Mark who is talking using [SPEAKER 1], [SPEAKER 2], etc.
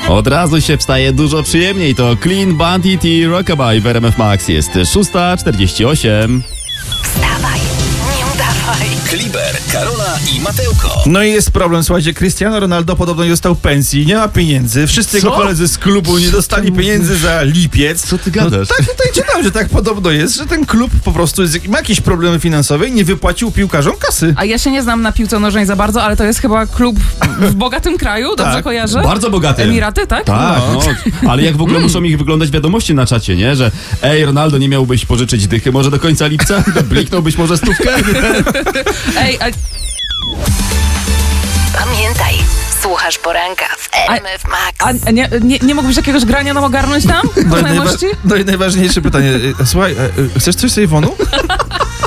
[SPEAKER 1] Od razu się wstaje dużo przyjemniej. To Clean Bandit i Rockabye w RMF Max. Jest 6:48.
[SPEAKER 2] Wstawaj, nie udawaj.
[SPEAKER 3] Kliber, Karola i Mateuko.
[SPEAKER 4] No i jest problem, słuchajcie, Cristiano Ronaldo podobno nie dostał pensji, nie ma pieniędzy, wszyscy jego koledzy z klubu nie dostali pieniędzy za lipiec.
[SPEAKER 1] Co ty gadasz?
[SPEAKER 4] No tak, tutaj czytam, że tak podobno jest, że ten klub po prostu ma jakieś problemy finansowe i nie wypłacił piłkarzom kasy.
[SPEAKER 5] A ja się nie znam na piłce nożnej za bardzo, ale to jest chyba klub w bogatym kraju, dobrze
[SPEAKER 4] Tak,
[SPEAKER 5] kojarzę?
[SPEAKER 1] Bardzo bogaty.
[SPEAKER 5] Emiraty, tak?
[SPEAKER 1] Tak, no. Ale jak w ogóle muszą ich wyglądać wiadomości na czacie, nie? Że Ronaldo, nie miałbyś pożyczyć dychy może do końca lipca? Bliknąłbyś może stówkę?
[SPEAKER 5] Ej,
[SPEAKER 2] Pamiętaj, słuchasz poranka w RMF Max.
[SPEAKER 5] a nie mógłbyś jakiegoś grania nam ogarnąć tam? Do znajomości?
[SPEAKER 4] No i najważniejsze pytanie, słuchaj, chcesz coś z iPhone'u?